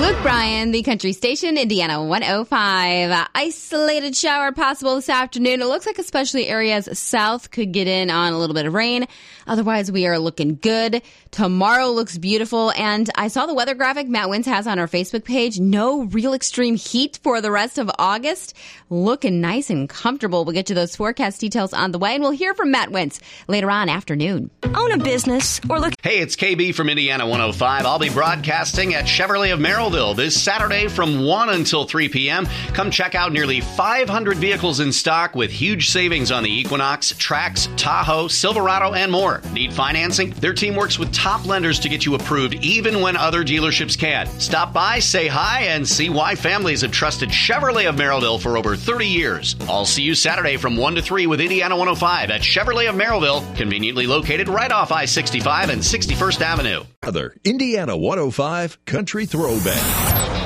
Luke Bryan, the country station, Indiana 105. Isolated shower possible this afternoon. It looks like especially areas south could get in on a little bit of rain. Otherwise, we are looking good. Tomorrow looks beautiful. And I saw the weather graphic Matt Wentz has on our Facebook page. No real extreme heat for the rest of August. Looking nice and comfortable. We'll get you those forecast details on the way. And we'll hear from Matt Wentz later on afternoon. Own a business or look. Hey, it's KB from Indiana 105. I'll be broadcasting at Chevrolet of Merrillville this Saturday from 1 until 3 p.m. Come check out nearly 500 vehicles in stock with huge savings on the Equinox, Trax, Tahoe, Silverado, and more. Need financing? Their team works with top lenders to get you approved even when other dealerships can't. Stop by, say hi, and see why families have trusted Chevrolet of Merrillville for over 30 years. I'll see you Saturday from 1 to 3 with Indiana 105 at Chevrolet of Merrillville, conveniently located right off I-65 and 61st Avenue. Other Indiana 105 Country Throwback.